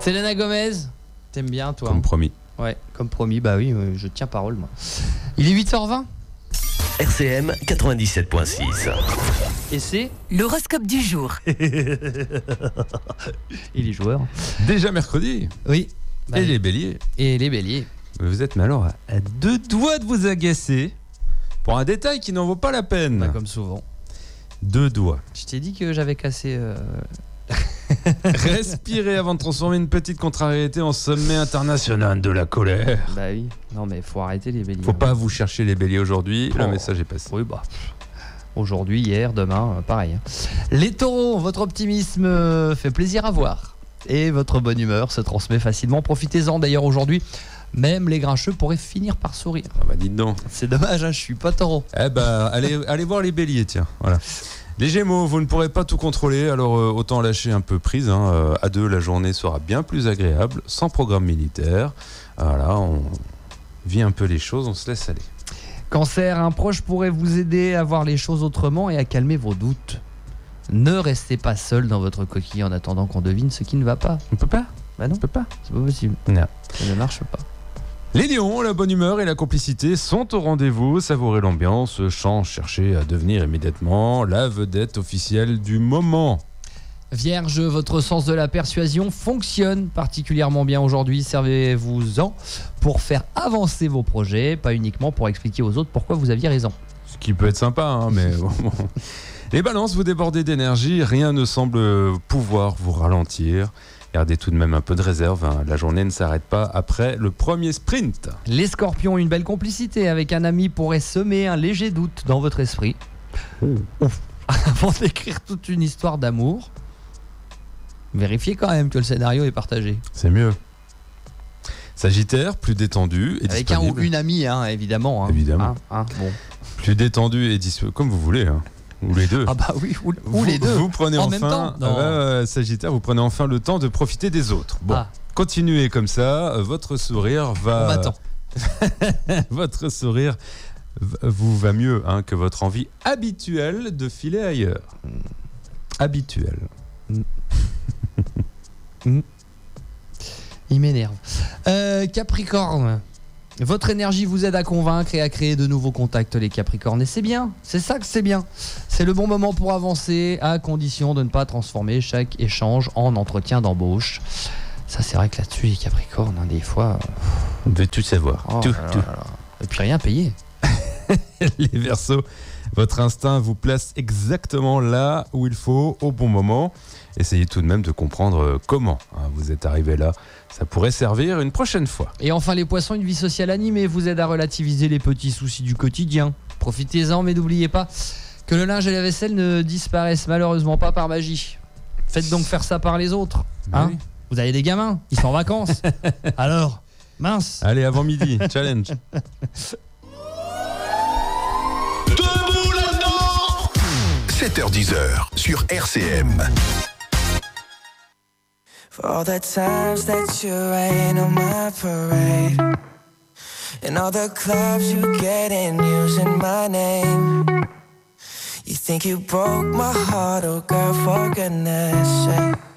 Selena Gomez, t'aimes bien toi? Comme promis. Ouais, comme promis, bah oui, je tiens parole moi. Il est 8h20. RCM 97.6. Et c'est l'horoscope du jour. Et les joueurs. Déjà mercredi. Oui. Bah, Et les béliers. Et les béliers. Vous êtes mais alors à 2 doigts de vous agacer pour un détail qui n'en vaut pas la peine. Bah, comme souvent. 2 doigts. Je t'ai dit que j'avais cassé... Respirez avant de transformer une petite contrariété en sommet international de la colère. Bah oui. Non mais faut arrêter les béliers. Faut pas vous chercher les béliers aujourd'hui, le Oh. message est passé. Oui bah... Aujourd'hui, hier, demain, pareil. Les taureaux, votre optimisme fait plaisir à voir. Et votre bonne humeur se transmet facilement. Profitez-en d'ailleurs aujourd'hui. Même les grincheux pourraient finir par sourire. Ah bah dites donc. C'est dommage, hein, je suis pas taureau. Eh bah allez voir les béliers, tiens. Voilà. Les gémeaux, vous ne pourrez pas tout contrôler, alors autant lâcher un peu prise. À 2, la journée sera bien plus agréable, sans programme militaire. Voilà, on vit un peu les choses, on se laisse aller. Cancer, un proche pourrait vous aider à voir les choses autrement et à calmer vos doutes. Ne restez pas seul dans votre coquille en attendant qu'on devine ce qui ne va pas. On peut pas. Bah non, On peut pas. c'est pas possible. Non. Ça ne marche pas. Les lions, la bonne humeur et la complicité sont au rendez-vous. Savourez l'ambiance, sans chercher à devenir immédiatement la vedette officielle du moment. Vierge, votre sens de la persuasion fonctionne particulièrement bien aujourd'hui. Servez-vous-en pour faire avancer vos projets, pas uniquement pour expliquer aux autres pourquoi vous aviez raison. Ce qui peut être sympa, mais bon. Les balances, vous débordez d'énergie, rien ne semble pouvoir vous ralentir. Gardez tout de même un peu de réserve, la journée ne s'arrête pas après le premier sprint. Les scorpions, une belle complicité avec un ami pourrait semer un léger doute dans votre esprit. Avant d'écrire toute une histoire d'amour, vérifiez quand même que le scénario est partagé. C'est mieux. Sagittaire, plus détendu et Avec un disponible. ou une amie, hein, évidemment. Évidemment. Bon. Plus détendu et disponible, comme vous voulez. Ou les deux. Ah bah oui, ou les deux. Vous prenez En enfin, même temps non. Sagittaire, vous prenez enfin le temps de profiter des autres. Bon, Ah. continuez comme ça, votre sourire va... On m'attend. Votre sourire vous va mieux que votre envie habituelle de filer ailleurs. Habituelle. Il m'énerve. Capricorne, votre énergie vous aide à convaincre et à créer de nouveaux contacts, les Capricornes. Et c'est bien, c'est ça que c'est bien. C'est le bon moment pour avancer, à condition de ne pas transformer chaque échange en entretien d'embauche. Ça, c'est vrai que là-dessus, les Capricornes, des fois... On veut tout savoir. Oh tout, là tout. là là. Et puis rien payer. Les Verseaux, votre instinct vous place exactement là où il faut, au bon moment. Essayez tout de même de comprendre comment vous êtes arrivé là. Ça pourrait servir une prochaine fois. Et enfin, les poissons, une vie sociale animée vous aide à relativiser les petits soucis du quotidien. Profitez-en, mais n'oubliez pas que le linge et la vaisselle ne disparaissent malheureusement pas par magie. Faites donc faire ça par les autres. Oui. Vous avez des gamins, ils sont en vacances. Alors, mince. Allez, avant midi, challenge. Debout là-dedans 7h-10h sur RCM. For all the times that you rain on my parade, and all the clubs you get in using my name. You think you broke my heart, oh girl, for goodness sake.